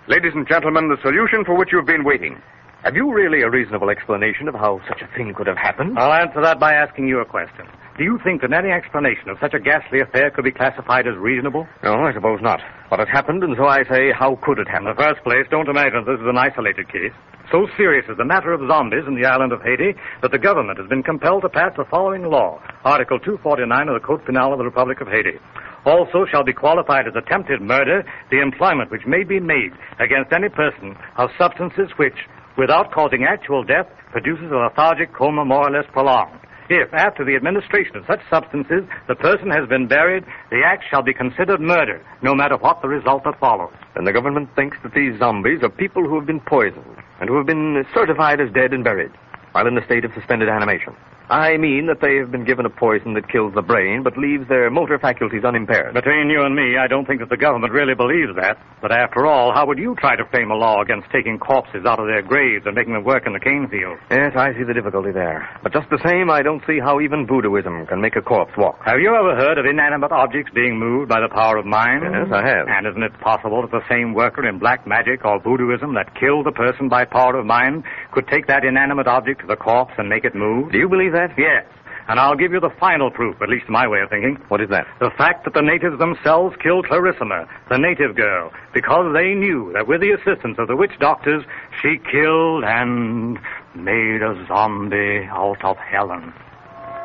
Ladies and gentlemen, the solution for which you've been waiting. Have you really a reasonable explanation of how such a thing could have happened? I'll answer that by asking you a question. Do you think that any explanation of such a ghastly affair could be classified as reasonable? No, I suppose not. But it happened, and so I say, how could it happen? In the first place, don't imagine this is an isolated case. So serious is the matter of zombies in the island of Haiti that the government has been compelled to pass the following law, Article 249 of the Code Penal of the Republic of Haiti. Also shall be qualified as attempted murder the employment which may be made against any person of substances which, without causing actual death, produces a lethargic coma more or less prolonged. If, after the administration of such substances, the person has been buried, the act shall be considered murder, no matter what the result that follows. Then the government thinks that these zombies are people who have been poisoned and who have been certified as dead and buried, while in a state of suspended animation. I mean that they have been given a poison that kills the brain but leaves their motor faculties unimpaired. Between you and me, I don't think that the government really believes that. But after all, how would you try to frame a law against taking corpses out of their graves and making them work in the cane field? Yes, I see the difficulty there. But just the same, I don't see how even voodooism can make a corpse walk. Have you ever heard of inanimate objects being moved by the power of mind? Yes, I have. And isn't it possible that the same worker in black magic or voodooism that killed the person by power of mind could take that inanimate object to the corpse and make it move? Do you believe that? Yes. And I'll give you the final proof, at least my way of thinking. What is that? The fact that the natives themselves killed Clarissima, the native girl, because they knew that with the assistance of the witch doctors, she killed and made a zombie out of Helen.